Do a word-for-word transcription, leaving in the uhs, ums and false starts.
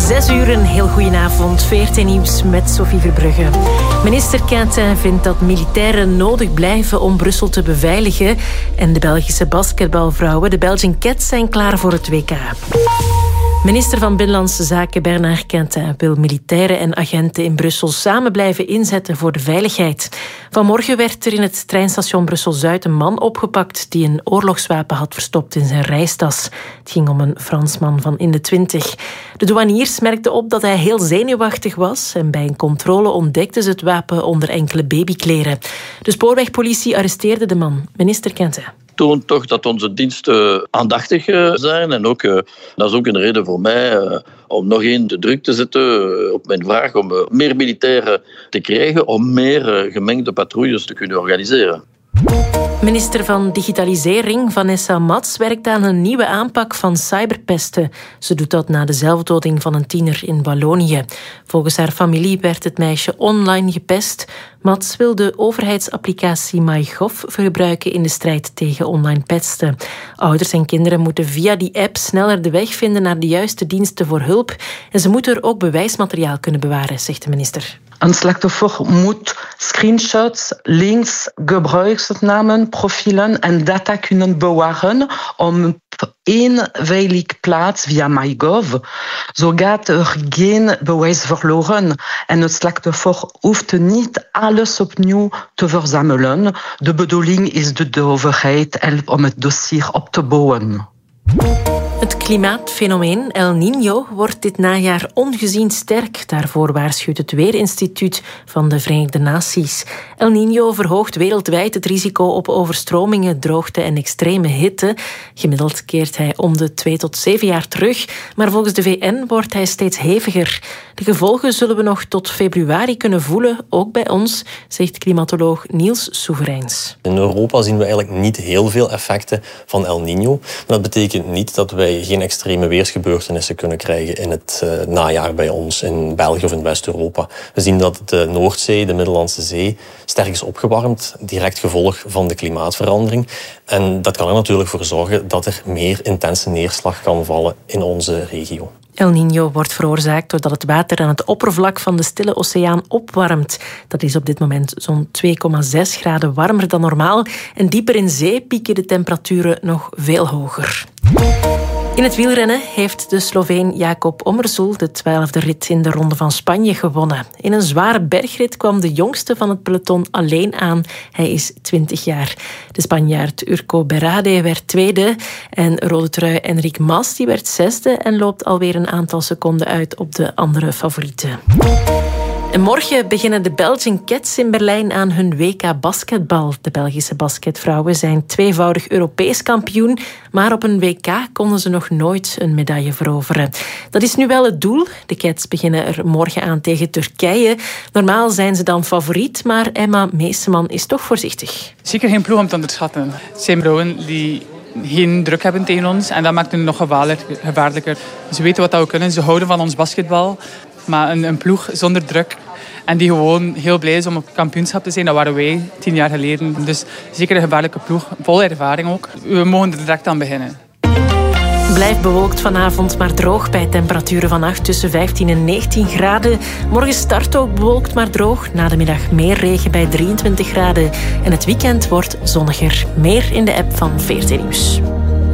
Zes uur, een heel goedenavond. V R T Nieuws met Sophie Verbrugge. Minister Quintin vindt dat militairen nodig blijven om Brussel te beveiligen. En de Belgische basketbalvrouwen, de Belgian Cats, zijn klaar voor het W K. Minister van Binnenlandse Zaken Bernard Quintin wil militairen en agenten in Brussel samen blijven inzetten voor de veiligheid. Vanmorgen werd er in het treinstation Brussel-Zuid een man opgepakt die een oorlogswapen had verstopt in zijn reistas. Het ging om een Fransman van in de twintig. De douaniers merkten op dat hij heel zenuwachtig was en bij een controle ontdekten ze het wapen onder enkele babykleren. De spoorwegpolitie arresteerde de man. Minister Quintin toont toch dat onze diensten aandachtig zijn. En ook, dat is ook een reden voor mij om nog één de druk te zetten op mijn vraag om meer militairen te krijgen, om meer gemengde patrouilles te kunnen organiseren. Minister van Digitalisering Vanessa Mats werkt aan een nieuwe aanpak van cyberpesten. Ze doet dat na de zelfdoding van een tiener in Wallonië. Volgens haar familie werd het meisje online gepest. Mats wil de overheidsapplicatie MyGov gebruiken in de strijd tegen online pesten. Ouders en kinderen moeten via die app sneller de weg vinden naar de juiste diensten voor hulp. En ze moeten er ook bewijsmateriaal kunnen bewaren, zegt de minister. Een slachtoffer moet screenshots, links, gebruikersnamen, profielen en data kunnen bewaren om op één veilige plaats via MyGov. Zo gaat er geen bewijs verloren en het slachtoffer hoeft niet alles opnieuw te verzamelen. De bedoeling is dat de overheid helpt om het dossier op te bouwen. Het klimaatfenomeen El Niño wordt dit najaar ongezien sterk. Daarvoor waarschuwt het Weerinstituut van de Verenigde Naties. El Niño verhoogt wereldwijd het risico op overstromingen, droogte en extreme hitte. Gemiddeld keert hij om de twee tot zeven jaar terug, maar volgens de V N wordt hij steeds heviger. De gevolgen zullen we nog tot februari kunnen voelen, ook bij ons, zegt klimatoloog Niels Soevereins. In Europa zien we eigenlijk niet heel veel effecten van El Niño. Maar dat betekent niet dat wij geen extreme weersgebeurtenissen kunnen krijgen in het uh, najaar bij ons, in België of in West-Europa. We zien dat de Noordzee, de Middellandse Zee, sterk is opgewarmd, direct gevolg van de klimaatverandering. En dat kan er natuurlijk voor zorgen dat er meer intense neerslag kan vallen in onze regio. El Niño wordt veroorzaakt doordat het water aan het oppervlak van de Stille Oceaan opwarmt. Dat is op dit moment zo'n twee komma zes graden warmer dan normaal. En dieper in zee pieken de temperaturen nog veel hoger. In het wielrennen heeft de Sloveen Jakob Ommerzoel de twaalfde rit in de Ronde van Spanje gewonnen. In een zware bergrit kwam de jongste van het peloton alleen aan. Hij is twintig jaar. De Spanjaard Urco Berrade werd tweede en rode trui Enric Mas die werd zesde en loopt alweer een aantal seconden uit op de andere favorieten. En morgen beginnen de Belgian Cats in Berlijn aan hun W K basketbal. De Belgische basketvrouwen zijn tweevoudig Europees kampioen, maar op een W K konden ze nog nooit een medaille veroveren. Dat is nu wel het doel. De Cats beginnen er morgen aan tegen Turkije. Normaal zijn ze dan favoriet, maar Emma Meeseman is toch voorzichtig. Zeker geen ploeg om te onderschatten. Het zijn vrouwen die geen druk hebben tegen ons en dat maakt het nog gevaarlijker. Ze weten wat we kunnen, ze houden van ons basketbal. Maar een, een ploeg zonder druk en die gewoon heel blij is om op kampioenschap te zijn, dat waren wij tien jaar geleden. Dus zeker een gevaarlijke ploeg, vol ervaring ook. We mogen er direct aan beginnen. Blijft bewolkt vanavond, maar droog bij temperaturen vannacht tussen vijftien en negentien graden. Morgen start ook bewolkt, maar droog. Na de middag meer regen bij drieëntwintig graden. En het weekend wordt zonniger. Meer in de app van V R T Nieuws.